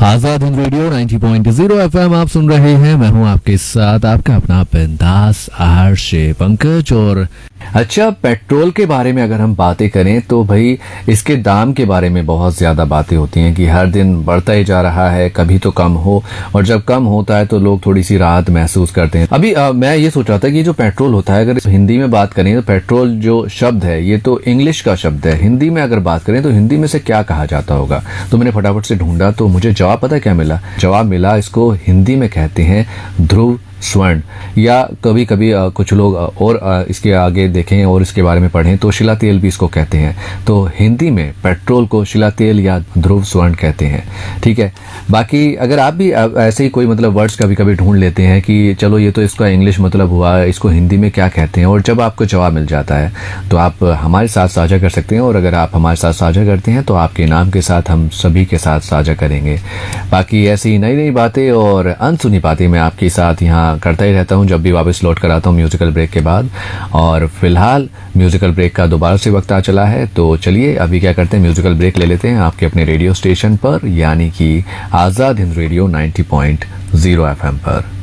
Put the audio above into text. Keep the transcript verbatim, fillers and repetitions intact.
Azad Hind radio नब्बे point zero FM आप सुन रहे हैं। मैं हूं आपके साथ आपका अपना बिंदास आरजे पंकज। और अच्छा, पेट्रोल के बारे में अगर हम बातें करें तो भाई इसके दाम के बारे में बहुत ज्यादा बातें होती हैं कि हर दिन बढ़ता ही जा रहा है, कभी तो कम हो, और जब कम होता है तो लोग थोड़ी सी राहत महसूस करते हैं। अभी आ, मैं ये सोच रहा था कि जो पेट्रोल होता है, अगर हिंदी में बात करें तो पेट्रोल जो शब्द है ये तो इंग्लिश का शब्द है, हिंदी में अगर बात करें तो हिंदी में से क्या कहा जाता होगा। तो मैंने फटाफट से ढूंढा तो मुझे जवाब पता क्या मिला। जवाब मिला, इसको हिंदी में कहते हैं ध्रुव स्वर्ण, या कभी कभी कुछ लोग और इसके आगे देखें और इसके बारे में पढ़ें तो शिला तेल भी इसको कहते हैं। तो हिंदी में पेट्रोल को शिला तेल या ध्रुव स्वर्ण कहते हैं। ठीक है, बाकी अगर आप भी ऐसे ही कोई मतलब वर्ड्स कभी कभी ढूंढ लेते हैं कि चलो ये तो इसका इंग्लिश मतलब हुआ, इसको हिंदी में क्या कहते हैं, और जब आपको जवाब मिल जाता है तो आप हमारे साथ साझा कर सकते हैं। और अगर आप हमारे साथ साझा करते हैं तो आपके नाम के साथ हम सभी के साथ साझा करेंगे। बाकी ऐसी नई नई बातें और अनसुनी बातें मैं आपके साथ यहाँ करता ही रहता हूं जब भी वापस लौट कर आता हूं म्यूजिकल ब्रेक के बाद। और फिलहाल म्यूजिकल ब्रेक का दोबारा से वक्त आ चला है, तो चलिए अभी क्या करते हैं, म्यूजिकल ब्रेक ले लेते हैं आपके अपने रेडियो स्टेशन पर, यानी कि आजाद हिंद रेडियो नब्बे पॉइंट ज़ीरो एफएम पर।